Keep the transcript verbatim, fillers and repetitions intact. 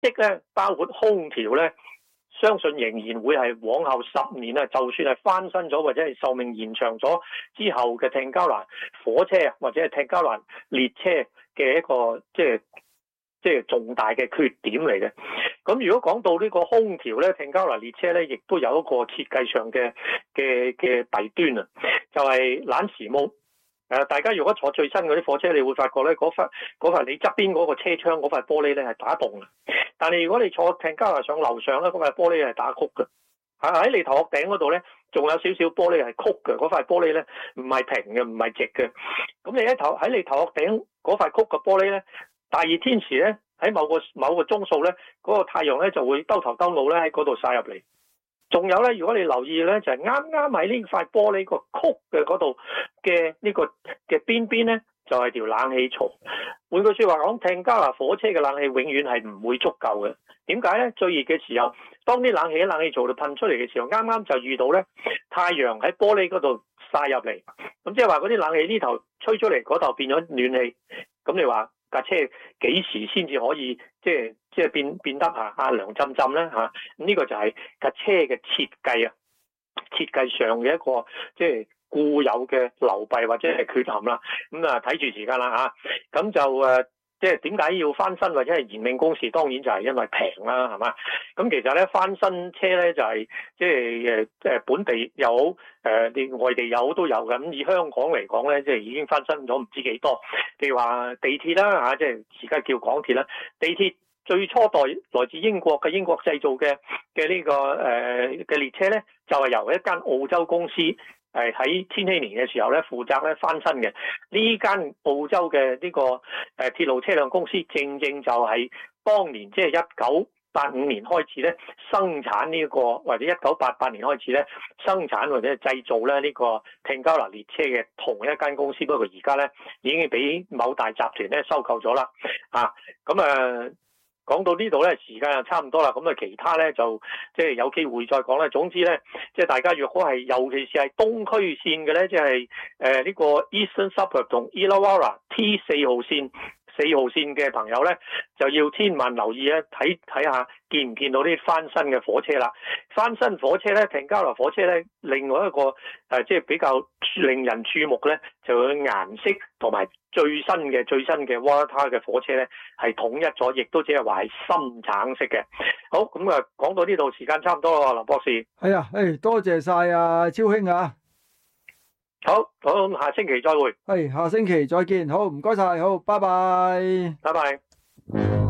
即咧包括空調咧，相信仍然會係往後十年啊，就算係翻新咗或者係壽命延長咗之後嘅汀加蘭火車或者係汀加蘭列車嘅一個即係即係重大嘅缺點嚟嘅。咁如果講到呢個空調咧，汀加蘭列車咧，亦都有一個設計上嘅嘅嘅弊端啊，就係懶時髦。誒，大家如果坐最新嗰啲火車，你會發覺咧，嗰塊嗰塊你側邊嗰個車窗嗰塊玻璃咧係打洞嘅。但係如果你坐汀加蘭上樓上咧，嗰塊玻璃係打曲嘅。喺你頭殼頂嗰度咧，仲有少少玻璃係曲嘅，嗰塊玻璃咧唔係平嘅，唔係直嘅。咁你喺頭喺你頭殼頂嗰塊曲嘅玻璃咧，大熱天時咧，喺某個某個鐘數咧，嗰個太陽咧就會兜頭兜腦咧喺嗰度曬入嚟。仲有咧，如果你留意咧，就係啱啱喺呢塊玻璃個曲嘅嗰度嘅呢個嘅邊邊咧，就係條冷氣槽。換句説話講，汀加蘭火車嘅冷氣永遠係唔會足夠嘅。點解咧？最熱嘅時候，當啲冷氣喺冷氣槽度噴出嚟嘅時候，啱啱就遇到咧太陽喺玻璃嗰度曬入嚟。咁即係話嗰啲冷氣呢頭吹出嚟，嗰頭變咗暖氣。咁你話架車幾時先至可以即係即係變變得啊啊涼浸浸咧嚇？咁、啊、呢個就係架車嘅設計啊，設計上嘅一個即係固有嘅流弊或者係缺陷啦。咁啊睇住時間啦嚇，咁、啊、就誒即係點解要翻新或者係延命工時？當然就係因為平啦，係嘛？咁其實咧翻新車咧就係即係誒即係本地有誒啲、呃、外地有都有嘅。咁以香港嚟講咧，即係已經翻新咗唔知幾多。譬如話地鐵啦嚇，即係而家叫港鐵啦。地鐵最初代來自英國嘅英國製造嘅嘅呢個誒嘅列車咧，就係由一間澳洲公司。誒喺千禧年嘅時候咧，負責咧翻新嘅呢間澳洲嘅呢個誒鐵路車輛公司，正正就係當年即係一九八五年開始咧生產呢個，或者一九八八年開始咧生產或者製造咧呢個汀加蘭列車嘅同一間公司，不過而家咧已經俾某大集團咧收購咗啦。啊，咁啊〜講到呢度咧，時間又差唔多啦，咁啊其他咧就即係有機會再講啦。總之咧，即係大家若果係尤其是係東區線嘅咧，即係誒呢個 Eastern Suburb 同 Illawarra T 四號線四號線嘅朋友咧，就要千萬留意咧，睇睇下見唔見到啲翻新嘅火車啦。翻新火車咧，汀加蘭火車咧，另外一個誒即係比較令人注目咧，就佢顏色同埋。最新嘅最新嘅 Waratah 嘅火車咧，係統一咗，亦都只係話係深橙色嘅。好，咁啊，講到呢度時間差唔多啦，林博士。 係啊，誒，多謝晒啊，超兄啊。 好，好，咁下星期再會。 係，下星期再見。好，唔該晒，好，拜拜。 拜拜。